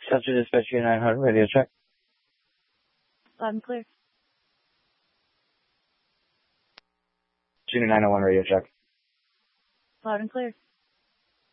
Central Dispatch 900 radio check. Loud and clear. Junior 901 radio check. Loud and clear.